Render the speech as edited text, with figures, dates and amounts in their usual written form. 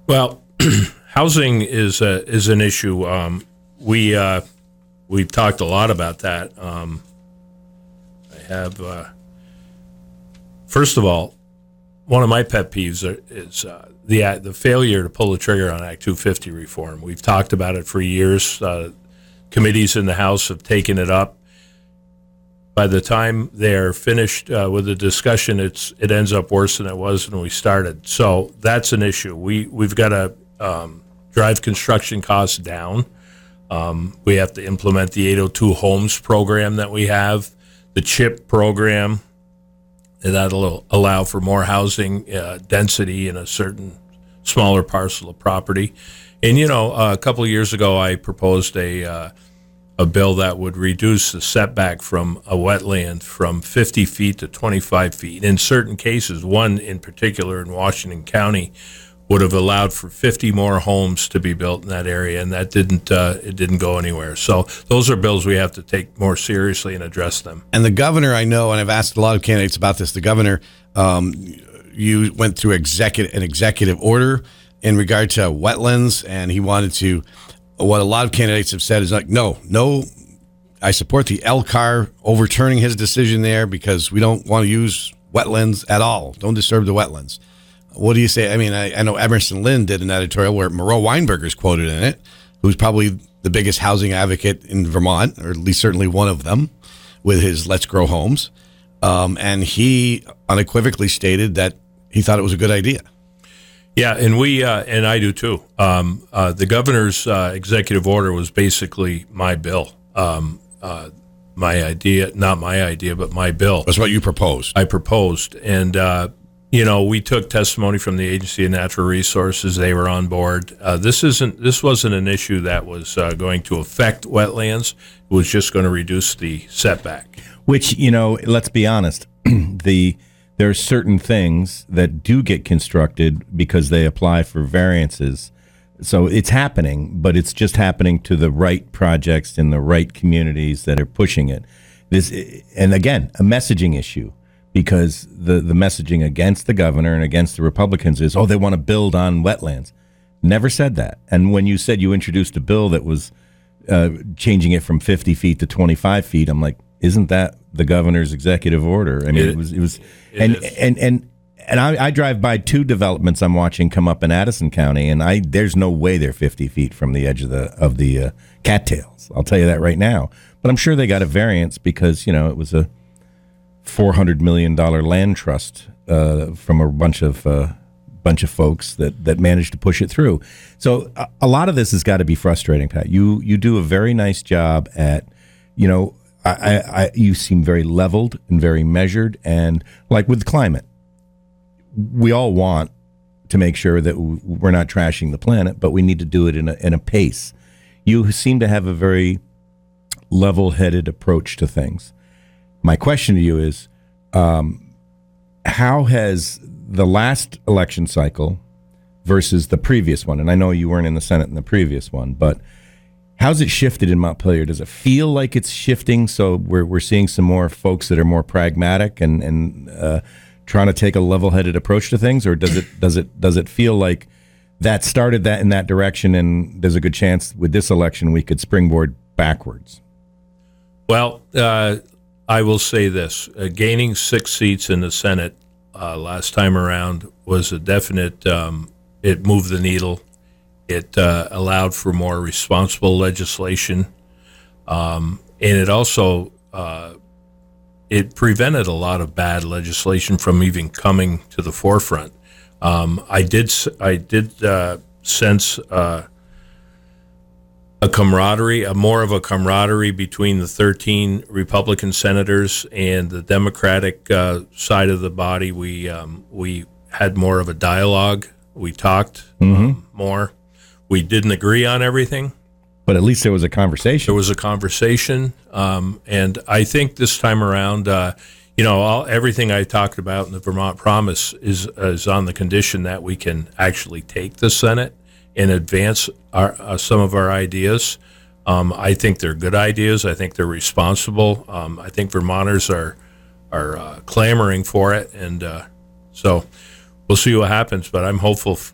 Well, housing is an issue. We've talked a lot about that. I have, first of all, one of my pet peeves is the failure to pull the trigger on Act 250 reform. We've talked about it for years. Committees in the House have taken it up. By the time they're finished with the discussion, it ends up worse than it was when we started. So that's an issue. We've got to drive construction costs down. We have to implement the 802 Homes program that we have, the CHIP program, and that'll allow for more housing density in a certain smaller parcel of property. And, a couple of years ago, I proposed a bill that would reduce the setback from a wetland from 50 feet to 25 feet. In certain cases, one in particular in Washington County would have allowed for 50 more homes to be built in that area, and that didn't go anywhere. So those are bills we have to take more seriously and address them. And the governor, I know, and I've asked a lot of candidates about this, the governor, you went through an executive order in regard to wetlands, and he wanted to, what a lot of candidates have said is like, no, I support the LCAR overturning his decision there because we don't want to use wetlands at all. Don't disturb the wetlands. What do you say? I mean, I know Emerson Lynn did an editorial where Moreau Weinberger's quoted in it, who's probably the biggest housing advocate in Vermont, or at least certainly one of them, with his Let's Grow Homes. And he unequivocally stated that he thought it was a good idea. Yeah, and and I do too. The governor's executive order was basically my bill. My idea, not my idea, but my bill. That's what you proposed. I proposed. And, we took testimony from the Agency of Natural Resources. They were on board. This wasn't an issue that was going to affect wetlands. It was just going to reduce the setback. Which, let's be honest, there are certain things that do get constructed because they apply for variances. So it's happening, but it's just happening to the right projects in the right communities that are pushing it. And again, a messaging issue. Because the messaging against the governor and against the Republicans is, they want to build on wetlands. Never said that. And when you said you introduced a bill that was changing it from 50 feet to 25 feet, I'm like, isn't that the governor's executive order? I mean, it was, and I drive by two developments I'm watching come up in Addison County, and there's no way they're 50 feet from the edge of the cattails. I'll tell you that right now. But I'm sure they got a variance because it was a $400 million land trust from a bunch of folks that managed to push it through. So a lot of this has got to be frustrating, Pat. You do a very nice job at, you seem very leveled and very measured, and like with climate, we all want to make sure that we're not trashing the planet, but we need to do it in a pace. You seem to have a very level-headed approach to things. My question to you is, how has the last election cycle versus the previous one, and I know you weren't in the Senate in the previous one, but how's it shifted in Montpelier? Does it feel like it's shifting so we're seeing some more folks that are more pragmatic and trying to take a level-headed approach to things, or does it feel like that started that in that direction and there's a good chance with this election we could springboard backwards? Well, I will say this. Gaining 6 seats in the Senate last time around was a definite, it moved the needle. It allowed for more responsible legislation. And it also, it prevented a lot of bad legislation from even coming to the forefront. I did sense more of a camaraderie between the 13 Republican senators and the Democratic side of the body. We had more of a dialogue. We talked more. We didn't agree on everything, but at least there was a conversation. There was a conversation, and I think this time around, everything I talked about in the Vermont Promise is on the condition that we can actually take the Senate and advance some of our ideas. I think they're good ideas. I think they're responsible. I think Vermonters are clamoring for it, and so we'll see what happens. But I'm hopeful